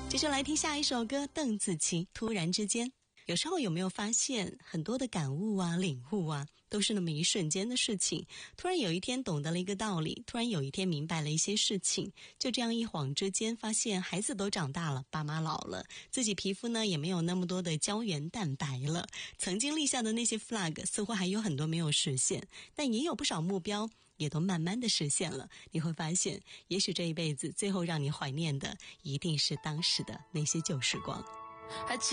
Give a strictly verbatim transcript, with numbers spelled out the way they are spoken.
接着来听下一首歌，邓紫棋《突然之间》。有时候有没有发现很多的感悟啊领悟啊都是那么一瞬间的事情，突然有一天懂得了一个道理，突然有一天明白了一些事情，就这样一晃之间发现孩子都长大了，爸妈老了，自己皮肤呢也没有那么多的胶原蛋白了，曾经立下的那些 flag 似乎还有很多没有实现，但也有不少目标也都慢慢的实现了。你会发现也许这一辈子最后让你怀念的一定是当时的那些旧时光。 还